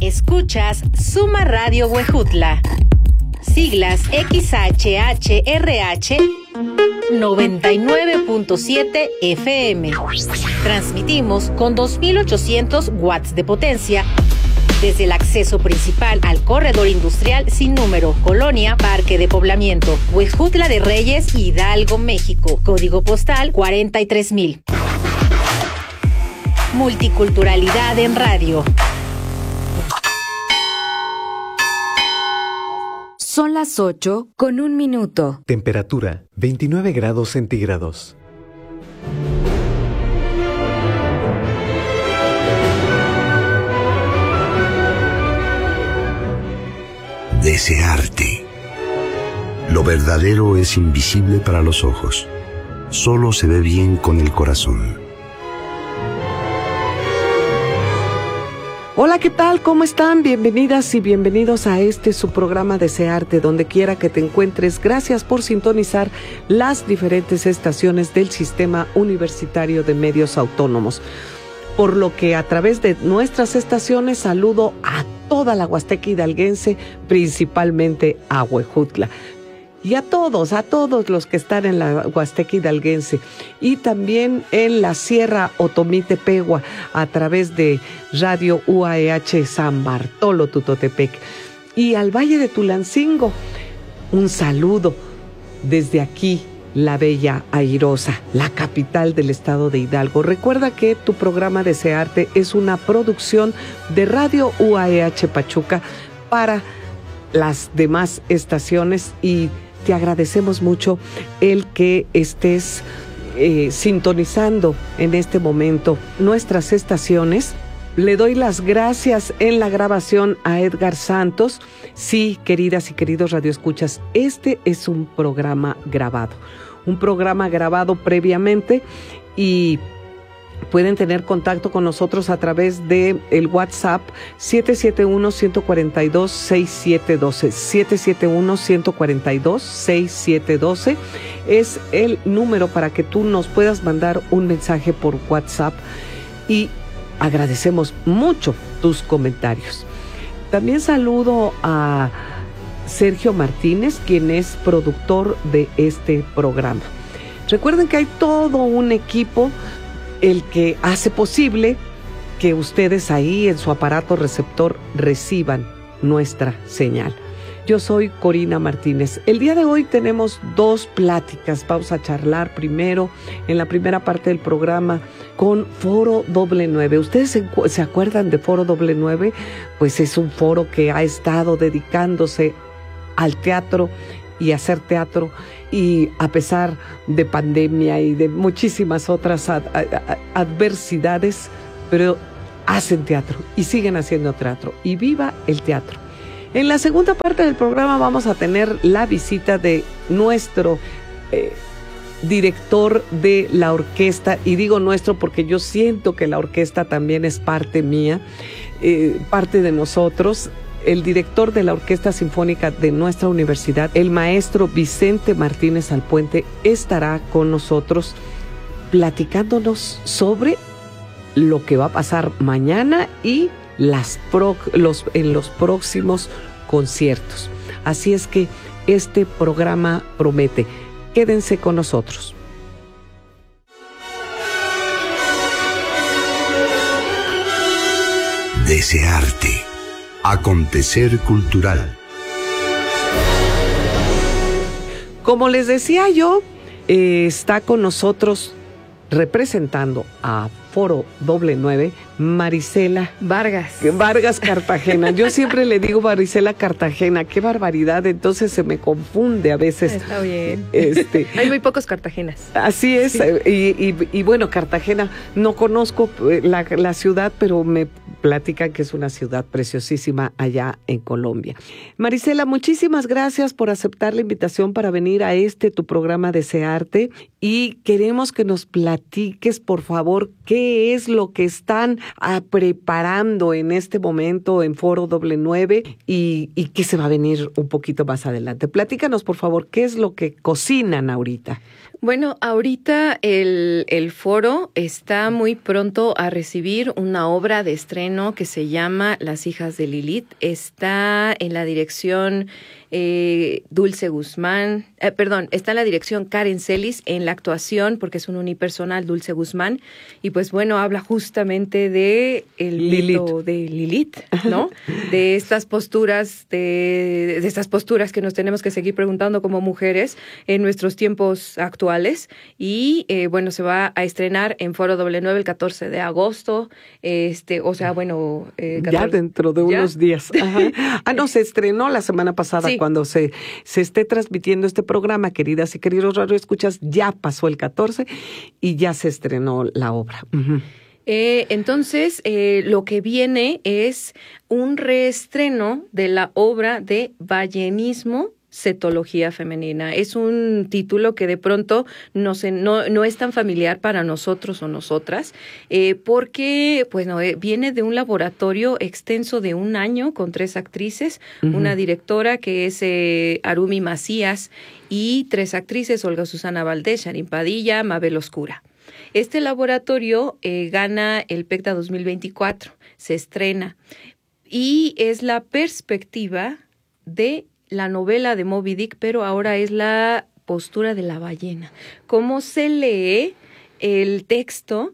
Escuchas Suma Radio Huejutla. Siglas XHHRH 99.7 FM. Transmitimos con 2.800 watts de potencia desde el acceso principal al corredor industrial sin número, Colonia Parque de Poblamiento, Huejutla de Reyes, Hidalgo, México. Código postal 43,000. Multiculturalidad en radio. Son las 8:01. Temperatura 29 grados centígrados. Desearte. Lo verdadero es invisible para los ojos. Solo se ve bien con el corazón. Hola, ¿qué tal? ¿Cómo están? Bienvenidas y bienvenidos a su programa Desearte, donde quiera que te encuentres. Gracias por sintonizar las diferentes estaciones del Sistema Universitario de Medios Autónomos. Por lo que a través de nuestras estaciones saludo a toda la Huasteca hidalguense, principalmente a Huejutla. Y a todos los que están en la Huasteca hidalguense y también en la Sierra Otomí-Tepehua a través de Radio UAEH San Bartolo Tutotepec y al Valle de Tulancingo. Un saludo desde aquí, la bella Airosa, la capital del estado de Hidalgo. Recuerda que tu programa Desearte es una producción de Radio UAEH Pachuca para las demás estaciones y te agradecemos mucho el que estés sintonizando en este momento nuestras estaciones. Le doy las gracias en la grabación a Edgar Santos. Sí, queridas y queridos radioescuchas, este es un programa grabado previamente y pueden tener contacto con nosotros a través de el WhatsApp 771-142-6712. 771-142-6712 es el número para que tú nos puedas mandar un mensaje por WhatsApp y agradecemos mucho tus comentarios. También saludo a Sergio Martínez, quien es productor de este programa. Recuerden que hay todo un equipo el que hace posible que ustedes ahí en su aparato receptor reciban nuestra señal. Yo soy Corina Martínez. El día de hoy tenemos dos pláticas. Vamos a charlar primero, en la primera parte del programa, con Foro Doble 9. ¿Ustedes se acuerdan de Foro Doble 9? Pues es un foro que ha estado dedicándose al teatro y hacer teatro, y a pesar de pandemia y de muchísimas otras adversidades, pero hacen teatro y siguen haciendo teatro, y viva el teatro. En la segunda parte del programa vamos a tener la visita de nuestro director de la orquesta, y digo nuestro porque yo siento que la orquesta también es parte mía, parte de nosotros. El director de la Orquesta Sinfónica de nuestra universidad, el maestro Vicente Martínez Alpuente, estará con nosotros platicándonos sobre lo que va a pasar mañana y en los próximos conciertos. Así es que este programa promete. Quédense con nosotros. Desearte. Acontecer cultural. Como les decía yo, está con nosotros representando a Foro Doble 9, Marisela Vargas Cartagena. Yo siempre le digo Marisela Cartagena, qué barbaridad, entonces se me confunde a veces. Está bien. Hay muy pocos Cartagenas. Así es, sí. Y bueno, Cartagena, no conozco la ciudad, pero me platican que es una ciudad preciosísima allá en Colombia. Marisela, muchísimas gracias por aceptar la invitación para venir a tu programa Desearte, y queremos que nos platiques, por favor, qué es lo que están preparando en este momento en Foro Doble 9 y qué se va a venir un poquito más adelante. Platícanos, por favor, qué es lo que cocinan ahorita. Bueno, ahorita el foro está muy pronto a recibir una obra de estreno que se llama Las hijas de Lilith. Está en la dirección Dulce Guzmán, está en la dirección Karen Celis, en la actuación, porque es un unipersonal, Dulce Guzmán, y pues bueno, habla justamente de el mito de Lilith, ¿no? De estas posturas, de estas posturas que nos tenemos que seguir preguntando como mujeres en nuestros tiempos actuales, y bueno, se va a estrenar en Foro W9 el 14 de agosto, ya dentro de unos días. Ajá. No, se estrenó la semana pasada. Sí. Cuando se esté transmitiendo este programa, queridas y queridos radioescuchas, ya pasó el 14 y ya se estrenó la obra. Uh-huh. Entonces, lo que viene es un reestreno de la obra de Ballenismo, Cetología Femenina. Es un título que de pronto no es tan familiar para nosotros o nosotras, porque viene de un laboratorio extenso de 1 año con 3 actrices, uh-huh. Una directora que es Arumi Macías y 3 actrices, Olga Susana Valdés, Sharin Padilla, Mabel Oscura. Este laboratorio gana el PECTA 2024, se estrena, y es la perspectiva de la novela de Moby Dick, pero ahora es la postura de la ballena. ¿Cómo se lee el texto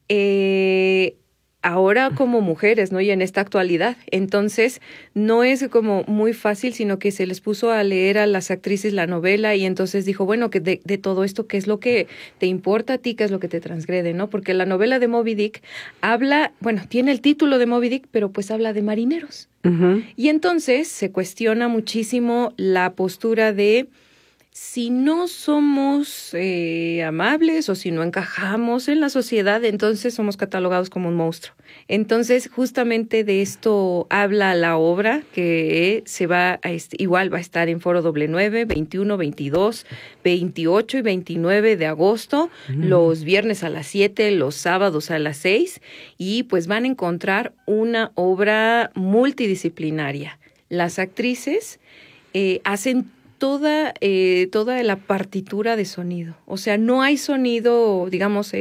ahora como mujeres, ¿no? Y en esta actualidad. Entonces, no es como muy fácil, sino que se les puso a leer a las actrices la novela y entonces dijo, bueno, que de todo esto, ¿qué es lo que te importa a ti? ¿Qué es lo que te transgrede, no? Porque la novela de Moby Dick tiene el título de Moby Dick, pero pues habla de marineros. Uh-huh. Y entonces se cuestiona muchísimo la postura de si no somos amables o si no encajamos en la sociedad, entonces somos catalogados como un monstruo. Entonces, justamente de esto habla la obra, que igual va a estar en Foro W9, 21, 22, 28 y 29 de agosto, los viernes a las 7, los sábados a las 6, y pues van a encontrar una obra multidisciplinaria. Las actrices hacen toda la partitura de sonido. O sea, no hay sonido, digamos,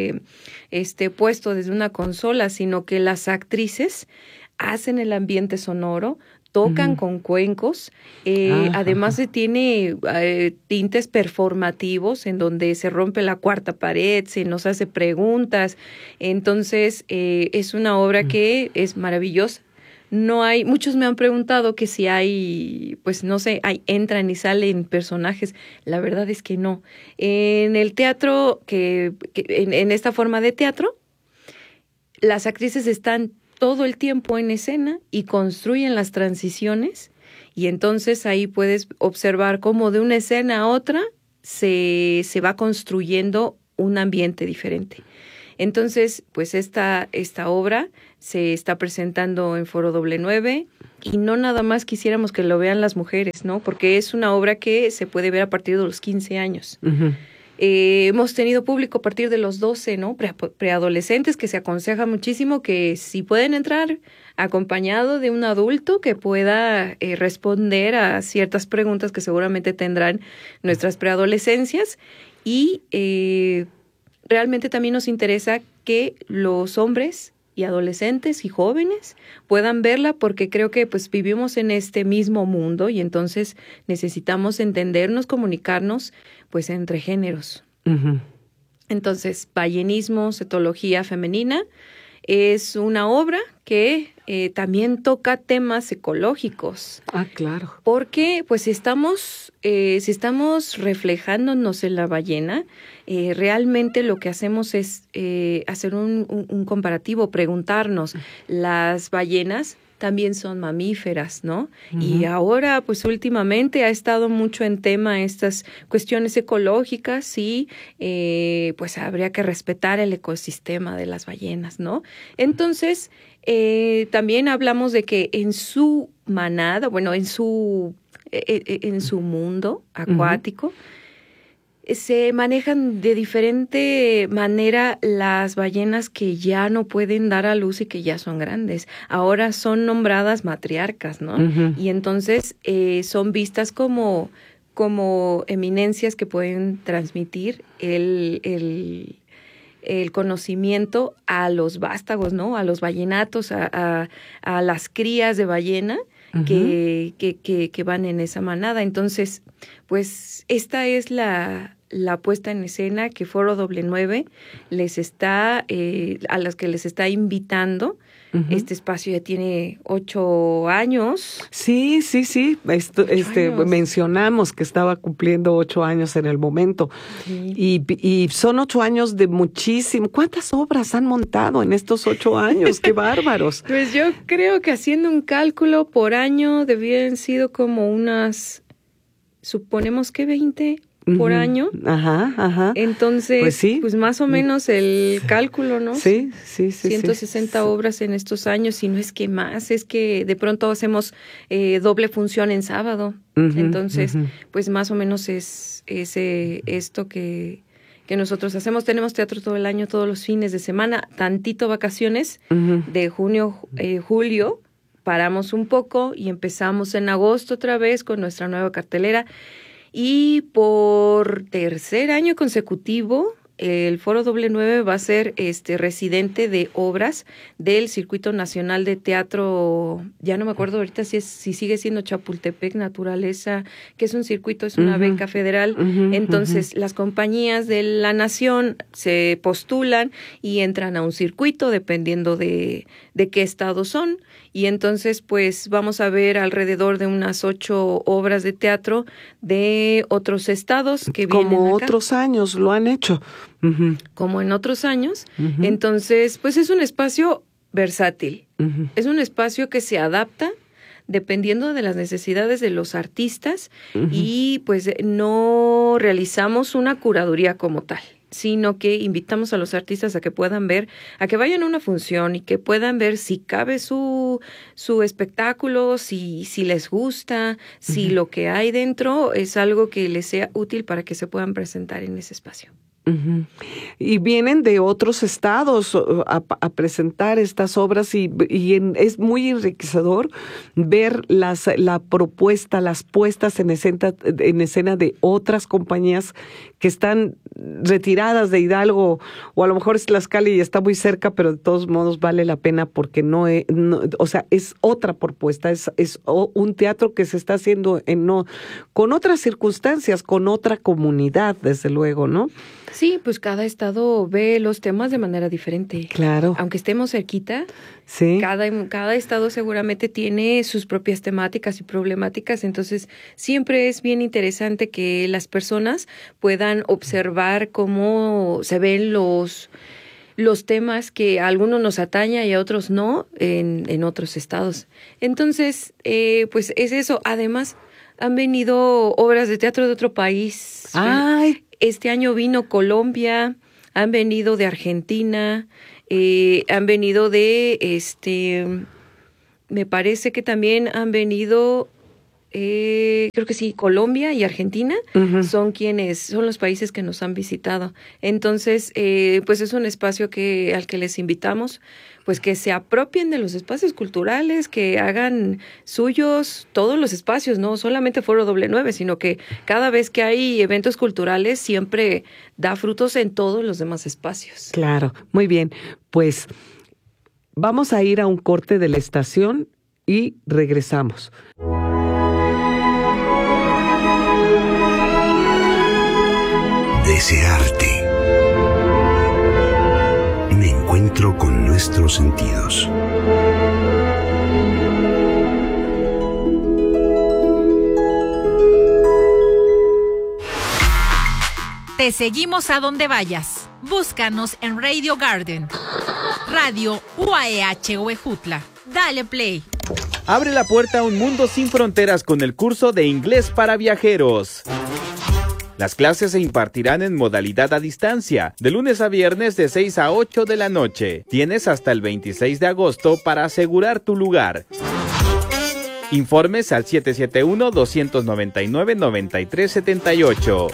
puesto desde una consola, sino que las actrices hacen el ambiente sonoro, tocan con cuencos, además tiene tintes performativos en donde se rompe la cuarta pared, se nos hace preguntas. Entonces, es una obra que es maravillosa. Muchos me han preguntado que si hay, pues no sé, entran y salen personajes. La verdad es que no. En el teatro, en esta forma de teatro, las actrices están todo el tiempo en escena y construyen las transiciones, y entonces ahí puedes observar cómo de una escena a otra se va construyendo un ambiente diferente. Entonces, pues esta obra se está presentando en Foro W9 y no nada más quisiéramos que lo vean las mujeres, ¿no? Porque es una obra que se puede ver a partir de los 15 años. Uh-huh. Hemos tenido público a partir de los 12, ¿no? Preadolescentes, que se aconseja muchísimo que si pueden entrar acompañado de un adulto que pueda responder a ciertas preguntas que seguramente tendrán nuestras preadolescencias, y realmente también nos interesa que los hombres y adolescentes y jóvenes puedan verla, porque creo que pues vivimos en este mismo mundo y entonces necesitamos entendernos, comunicarnos pues entre géneros. Uh-huh. Entonces, Ballenismo, Cetología Femenina es una obra que también toca temas ecológicos. Ah, claro. Porque pues si estamos reflejándonos en la ballena, realmente lo que hacemos es hacer un comparativo, preguntarnos, ¿las ballenas también son mamíferas, no? Uh-huh. Y ahora, pues últimamente ha estado mucho en tema estas cuestiones ecológicas y pues habría que respetar el ecosistema de las ballenas, ¿no? Entonces, también hablamos de que en su manada, en su mundo acuático, uh-huh, se manejan de diferente manera las ballenas que ya no pueden dar a luz y que ya son grandes. Ahora son nombradas matriarcas, ¿no? Uh-huh. Y entonces son vistas como como eminencias que pueden transmitir el conocimiento a los vástagos, ¿no? A los vallenatos, a las crías de ballena que van en esa manada. Entonces, pues esta es la puesta en escena que Foro W9 les está, a las que les está invitando. Este espacio ya tiene 8 años. Sí. Mencionamos que estaba cumpliendo 8 años en el momento. Sí. Y son 8 años de muchísimo. ¿Cuántas obras han montado en estos 8 años? ¡Qué bárbaros! Pues yo creo que haciendo un cálculo por año debían sido como unas, suponemos que 20 por año. Ajá. Entonces, pues más o menos el cálculo, ¿no? Sí. 160 obras en estos años, y no es que más, es que de pronto hacemos doble función en sábado. Entonces, pues más o menos es esto que nosotros hacemos. Tenemos teatro todo el año, todos los fines de semana, tantito vacaciones de junio, julio. Paramos un poco y empezamos en agosto otra vez con nuestra nueva cartelera. Y por tercer año consecutivo, el Foro W9 va a ser residente de obras del Circuito Nacional de Teatro, ya no me acuerdo ahorita si sigue siendo Chapultepec Naturaleza, que es un circuito, es una beca federal. Entonces, las compañías de la nación se postulan y entran a un circuito dependiendo de qué estado son. Y entonces, pues, vamos a ver alrededor de unas 8 obras de teatro de otros estados que vienen acá. Como otros años lo han hecho. Como en otros años. Entonces, pues, es un espacio versátil. Es un espacio que se adapta dependiendo de las necesidades de los artistas y, pues, no realizamos una curaduría como tal, sino que invitamos a los artistas a que puedan ver, a que vayan a una función y que puedan ver si cabe su espectáculo, si les gusta, si lo que hay dentro es algo que les sea útil para que se puedan presentar en ese espacio. Y vienen de otros estados a presentar estas obras y es muy enriquecedor ver la propuesta, las puestas en escena de otras compañías que están retiradas de Hidalgo, o a lo mejor es Tlaxcala y está muy cerca, pero de todos modos vale la pena porque o sea, es otra propuesta, es un teatro que se está haciendo con otras circunstancias, con otra comunidad, desde luego, ¿no? Sí, pues cada estado ve los temas de manera diferente. Claro. Aunque estemos cerquita, sí. Cada estado seguramente tiene sus propias temáticas y problemáticas, entonces siempre es bien interesante que las personas puedan observar cómo se ven los temas que a algunos nos ataña y a otros no en otros estados. Entonces, pues es eso. Además, han venido obras de teatro de otro país. ¡Ay! Este año vino Colombia, han venido de Argentina, han venido de, me parece que también han venido, creo que sí, Colombia y Argentina son los países que nos han visitado. Entonces, pues es un espacio al que les invitamos, pues que se apropien de los espacios culturales, que hagan suyos todos los espacios, no solamente Foro W9, sino que cada vez que hay eventos culturales siempre da frutos en todos los demás espacios. Claro, muy bien. Pues vamos a ir a un corte de la estación y regresamos. Desearte. Me encuentro con nuestros sentidos. Te seguimos a donde vayas. Búscanos en Radio Garden, Radio UAEH Huejutla. Dale play. Abre la puerta a un mundo sin fronteras con el curso de inglés para viajeros. Las clases se impartirán en modalidad a distancia, de lunes a viernes de 6 a 8 de la noche. Tienes hasta el 26 de agosto para asegurar tu lugar. Informes al 771-299-9378.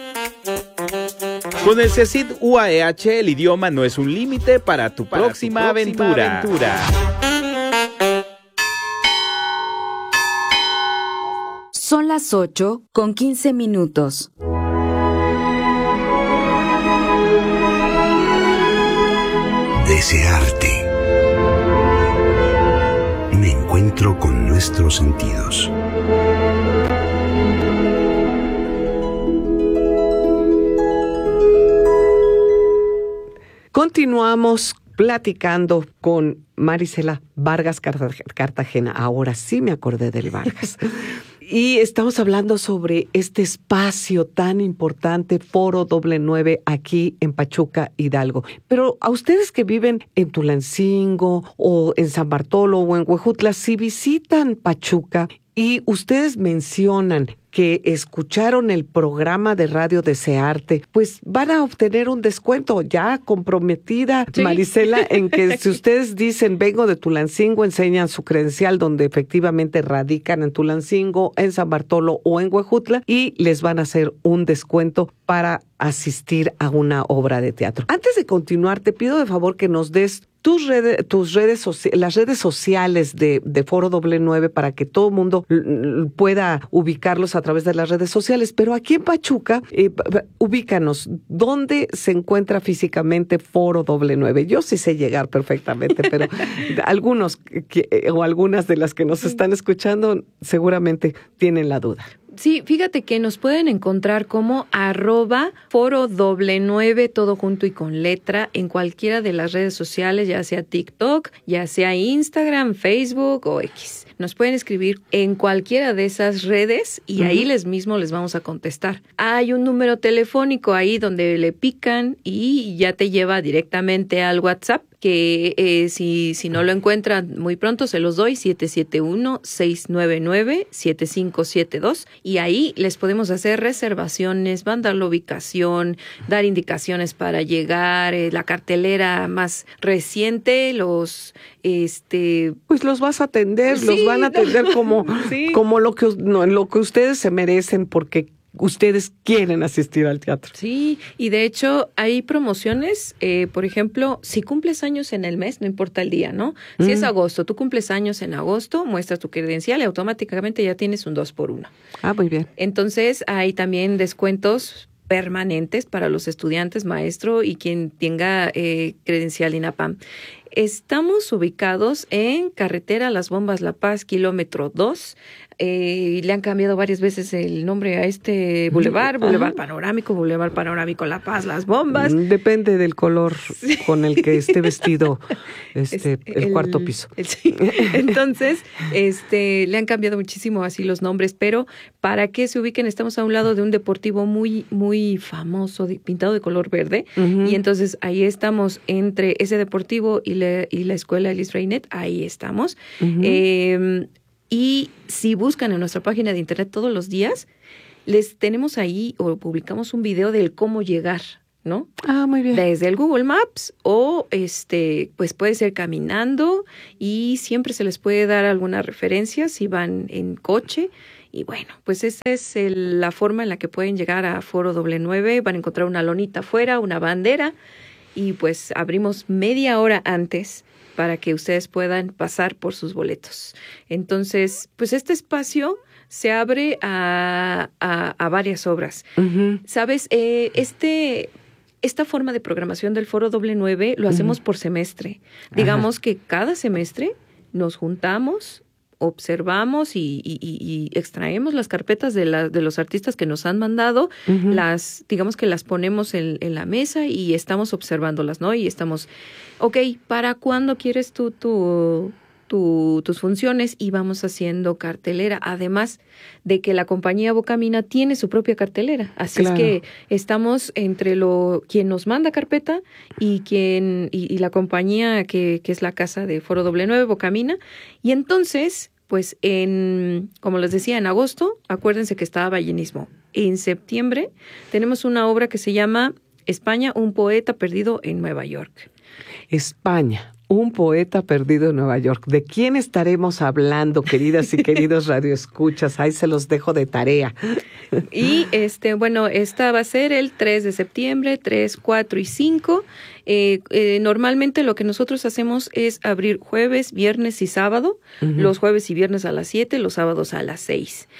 Con el CECID UAEH, el idioma no es un límite para tu próxima aventura. Son las las 8:15. Desearte. Un encuentro con nuestros sentidos. Continuamos platicando con Marisela Vargas Cartagena. Ahora sí me acordé del Vargas. Y estamos hablando sobre este espacio tan importante, Foro W9, aquí en Pachuca, Hidalgo. Pero a ustedes que viven en Tulancingo o en San Bartolo o en Huejutla, si visitan Pachuca y ustedes mencionan que escucharon el programa de radio Desearte, pues van a obtener un descuento. Ya comprometida, sí, Marisela, en que si ustedes dicen vengo de Tulancingo, enseñan su credencial donde efectivamente radican en Tulancingo, en San Bartolo o en Huejutla, y les van a hacer un descuento para asistir a una obra de teatro. Antes de continuar, te pido de favor que nos des las redes sociales de Foro W9 para que todo el mundo pueda ubicarlos a través de las redes sociales. Pero aquí en Pachuca, ubícanos, ¿dónde se encuentra físicamente Foro W9? Yo sí sé llegar perfectamente, pero algunos o algunas de las que nos están escuchando seguramente tienen la duda. Sí, fíjate que nos pueden encontrar como @ForoW9, todo junto y con letra, en cualquiera de las redes sociales, ya sea TikTok, ya sea Instagram, Facebook o X. Nos pueden escribir en cualquiera de esas redes y ahí les vamos a contestar. Hay un número telefónico ahí donde le pican y ya te lleva directamente al WhatsApp, que si no lo encuentran muy pronto se los doy, 771-699-7572, y ahí les podemos hacer reservaciones, mandar la ubicación, dar indicaciones para llegar, la cartelera más reciente, pues los vas a atender, sí, los van a atender como, sí, como lo que ustedes se merecen, porque ustedes quieren asistir al teatro. Sí, y de hecho hay promociones, por ejemplo, si cumples años en el mes, no importa el día, ¿no? Si es agosto, tú cumples años en agosto, muestras tu credencial y automáticamente ya tienes un 2x1. Ah, muy bien. Entonces hay también descuentos permanentes para los estudiantes, maestro y quien tenga credencial INAPAM. Estamos ubicados en Carretera Las Bombas La Paz, kilómetro 2. Le han cambiado varias veces el nombre a este bulevar, Boulevard Panorámico La Paz, Las Bombas. Depende del color con el que esté vestido el cuarto piso. Sí. Entonces, le han cambiado muchísimo así los nombres, pero para que se ubiquen, estamos a un lado de un deportivo muy, muy famoso, pintado de color verde, y entonces ahí estamos entre ese deportivo y la escuela Elis Reinet, ahí estamos. Y si buscan en nuestra página de internet todos los días, les tenemos ahí o publicamos un video del cómo llegar, ¿no? Ah, muy bien. Desde el Google Maps o pues puede ser caminando, y siempre se les puede dar alguna referencia si van en coche. Y bueno, pues esa es la forma en la que pueden llegar a Foro W9. Van a encontrar una lonita afuera, una bandera, y pues abrimos media hora antes para que ustedes puedan pasar por sus boletos. Entonces, pues este espacio se abre a varias obras. ¿Sabes? Esta forma de programación del Foro W9 lo hacemos por semestre. Digamos que cada semestre nos juntamos, observamos y extraemos las carpetas de los artistas que nos han mandado, digamos que las ponemos en la mesa y estamos observándolas, ¿no? Y estamos, ¿para cuándo quieres tú tus funciones? Y vamos haciendo cartelera, además de que la compañía Bocamina tiene su propia cartelera, así claro. Es que estamos entre quien nos manda carpeta y la compañía que es la casa de Foro W9, Bocamina, y entonces, pues como les decía, en agosto, acuérdense que estaba ballenismo. En septiembre tenemos una obra que se llama España, un poeta perdido en Nueva York. España, un poeta perdido en Nueva York. ¿De quién estaremos hablando, queridas y queridos radioescuchas? Ahí se los dejo de tarea. Y esta va a ser el 3 de septiembre, 3, 4 y 5. Normalmente lo que nosotros hacemos es abrir jueves, viernes y sábado. Los jueves y viernes a las 7, los sábados a las 6.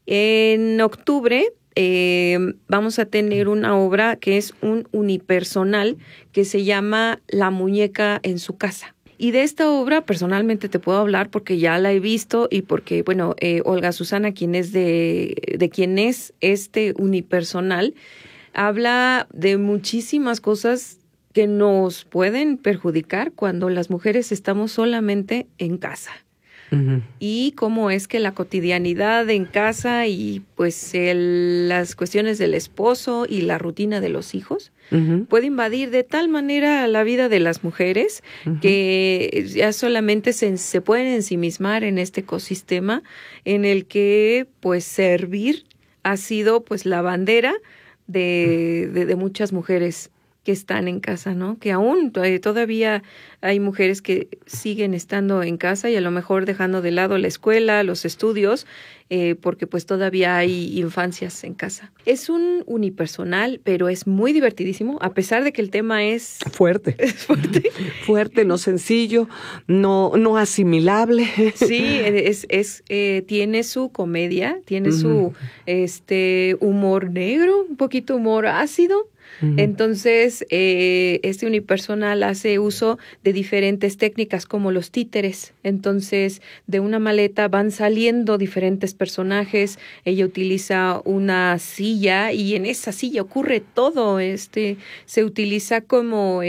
En octubre vamos a tener una obra que es un unipersonal que se llama La muñeca en su casa. Y de esta obra personalmente te puedo hablar porque ya la he visto y porque, bueno, Olga Susana, quien es de quien es este unipersonal, habla de muchísimas cosas que nos pueden perjudicar cuando las mujeres estamos solamente en casa. Uh-huh. Y cómo es que la cotidianidad en casa y pues las cuestiones del esposo y la rutina de los hijos uh-huh. puede invadir de tal manera la vida de las mujeres uh-huh. que ya solamente se pueden ensimismar en este ecosistema en el que pues servir ha sido pues la bandera de muchas mujeres que están en casa, ¿no? Que aún todavía hay mujeres que siguen estando en casa y a lo mejor dejando de lado la escuela, los estudios, porque pues todavía hay infancias en casa. Es un unipersonal, pero es muy divertidísimo, a pesar de que el tema es fuerte. Es fuerte. Fuerte, no sencillo, no asimilable. Sí, tiene su comedia, tiene su humor negro, un poquito humor ácido. Uh-huh. Entonces, este unipersonal hace uso de diferentes técnicas como los títeres. Entonces, de una maleta van saliendo diferentes personajes. Ella utiliza una silla y en esa silla ocurre todo. Se utiliza como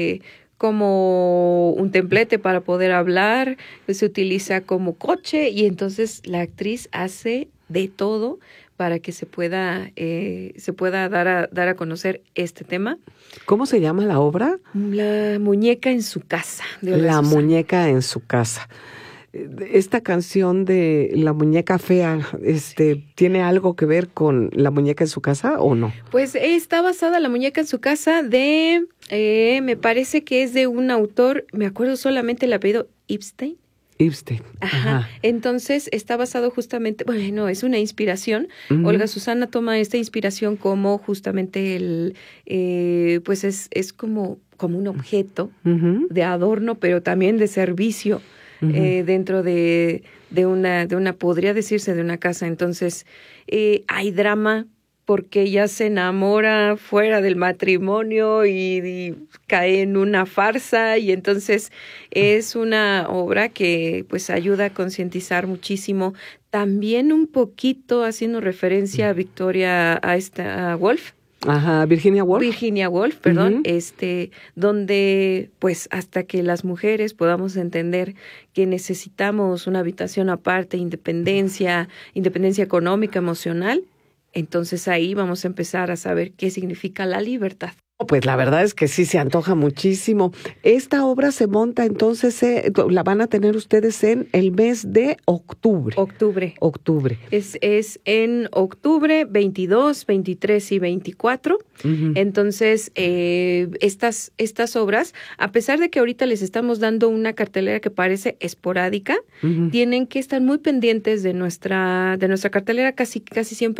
un templete para poder hablar, se utiliza como coche y entonces la actriz hace de todo para que se pueda dar a conocer este tema. ¿Cómo se llama la obra? La muñeca en su casa. La muñeca en su casa. Esta canción de La muñeca fea, ¿tiene algo que ver con La muñeca en su casa o no? Pues está basada La muñeca en su casa me parece que es de un autor, me acuerdo solamente el apellido, Epstein. Ajá. Entonces está basado justamente, bueno, es una inspiración. Uh-huh. Olga Susana toma esta inspiración como justamente pues es como un objeto uh-huh. de adorno, pero también de servicio uh-huh. Dentro de una, podría decirse, de una casa. Entonces hay drama, porque ella se enamora fuera del matrimonio y cae en una farsa y entonces es una obra que pues ayuda a concientizar muchísimo. También un poquito haciendo referencia a a Woolf. Ajá, Virginia Woolf. Virginia Woolf, perdón, uh-huh. Donde pues hasta que las mujeres podamos entender que necesitamos una habitación aparte, independencia económica, emocional, entonces ahí vamos a empezar a saber qué significa la libertad. Pues la verdad es que sí se antoja muchísimo. Esta obra se monta entonces, la van a tener ustedes en el mes de octubre. Octubre. Es en octubre 22, 23 y 24. Uh-huh. Entonces, estas obras, a pesar de que ahorita les estamos dando una cartelera que parece esporádica, uh-huh. tienen que estar muy pendientes de nuestra cartelera. Casi siempre